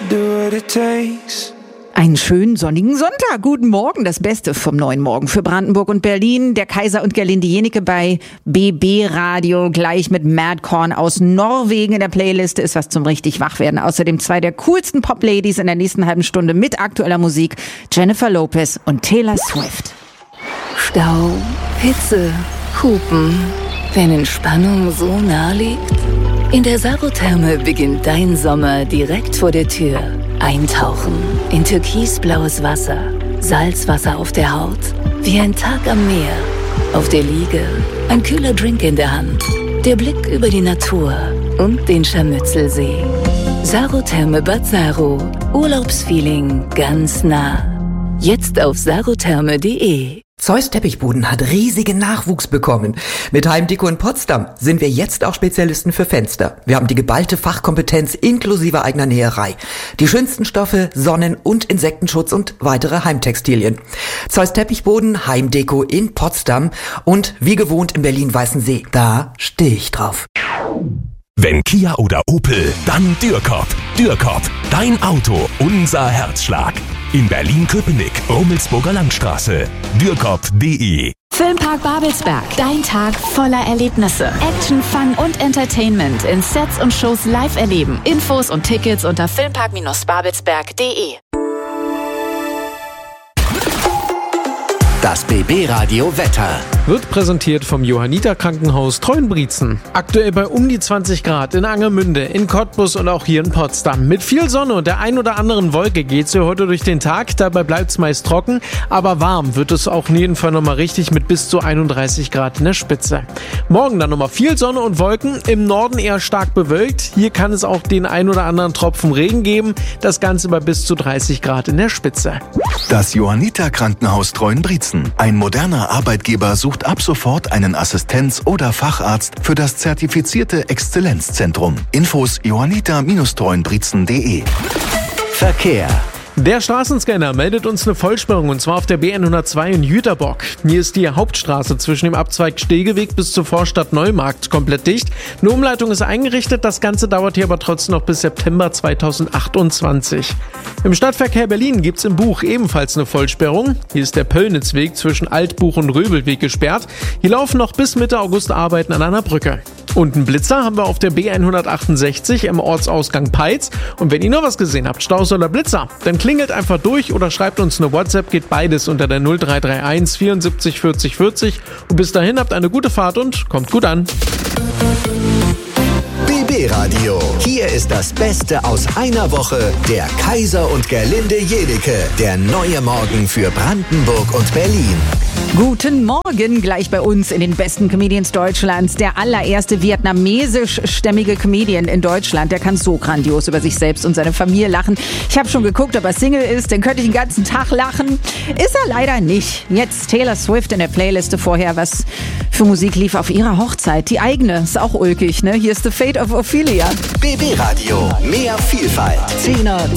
do what it takes. Einen schönen sonnigen Sonntag. Guten Morgen, das Beste vom neuen Morgen für Brandenburg und Berlin. Der Kaiser und Gerlinde Jenike bei BB Radio, gleich mit Madcorn aus Norwegen in der Playliste. Ist was zum richtig Wachwerden. Außerdem zwei der coolsten Pop-Ladies in der nächsten halben Stunde mit aktueller Musik. Jennifer Lopez und Taylor Swift. Stau, Hitze, Hupen. Wenn Entspannung so nah liegt? In der Sarotherme beginnt dein Sommer direkt vor der Tür. Eintauchen in türkisblaues Wasser, Salzwasser auf der Haut, wie ein Tag am Meer. Auf der Liege ein kühler Drink in der Hand, der Blick über die Natur und den Scharmützelsee. Sarotherme Bad Saro, Urlaubsfeeling ganz nah. Jetzt auf sarotherme.de. Zeus Teppichboden hat riesigen Nachwuchs bekommen. Mit Heimdeko in Potsdam sind wir jetzt auch Spezialisten für Fenster. Wir haben die geballte Fachkompetenz inklusive eigener Näherei. Die schönsten Stoffe, Sonnen- und Insektenschutz und weitere Heimtextilien. Zeus Teppichboden, Heimdeko in Potsdam und wie gewohnt in Berlin-Weißensee. Da stehe ich drauf. Wenn Kia oder Opel, dann Dürkop. Dürkop, dein Auto, unser Herzschlag. In Berlin-Köpenick, Rummelsburger Landstraße. Dürkop.de. Filmpark Babelsberg. Dein Tag voller Erlebnisse. Action, Fun und Entertainment in Sets und Shows live erleben. Infos und Tickets unter filmpark-babelsberg.de. Das BB-Radio Wetter wird präsentiert vom Johanniter Krankenhaus Treuenbrietzen. Aktuell bei um die 20 Grad in Angermünde, in Cottbus und auch hier in Potsdam. Mit viel Sonne und der ein oder anderen Wolke geht's hier heute durch den Tag. Dabei bleibt's meist trocken, aber warm wird es auch in jedem Fall nochmal richtig mit bis zu 31 Grad in der Spitze. Morgen dann nochmal viel Sonne und Wolken, im Norden eher stark bewölkt. Hier kann es auch den ein oder anderen Tropfen Regen geben. Das Ganze bei bis zu 30 Grad in der Spitze. Das Johanniter Krankenhaus Treuenbrietzen. Ein moderner Arbeitgeber sucht ab sofort einen Assistenz- oder Facharzt für das zertifizierte Exzellenzzentrum. Infos johanniter-treuenbrietzen.de. Verkehr. Der Straßenscanner meldet uns eine Vollsperrung und zwar auf der B102 in Jüterbock. Hier ist die Hauptstraße zwischen dem Abzweig Stegeweg bis zur Vorstadt Neumarkt komplett dicht. Eine Umleitung ist eingerichtet, das Ganze dauert hier aber trotzdem noch bis September 2028. Im Stadtverkehr Berlin gibt's im Buch ebenfalls eine Vollsperrung. Hier ist der Pöllnitzweg zwischen Altbuch und Röbelweg gesperrt. Hier laufen noch bis Mitte August Arbeiten an einer Brücke. Und einen Blitzer haben wir auf der B168 im Ortsausgang Peitz. Und wenn ihr noch was gesehen habt, Staus oder Blitzer, dann klingelt einfach durch oder schreibt uns eine WhatsApp, geht beides unter der 0331 74 40 40. Und bis dahin habt eine gute Fahrt und kommt gut an. BB Radio. Hier ist das Beste aus einer Woche. Der Kaiser und Gerlinde Jenike. Der neue Morgen für Brandenburg und Berlin. Guten Morgen, gleich bei uns in den besten Comedians Deutschlands. Der allererste vietnamesischstämmige Comedian in Deutschland. Der kann so grandios über sich selbst und seine Familie lachen. Ich habe schon geguckt, ob er Single ist. Dann könnte ich den ganzen Tag lachen. Ist er leider nicht. Jetzt Taylor Swift in der Playliste vorher. Was für Musik lief auf ihrer Hochzeit? Die eigene. Ist auch ulkig, ne? Hier ist The Fate of Ophelia. BB Radio. Mehr Vielfalt. 10er,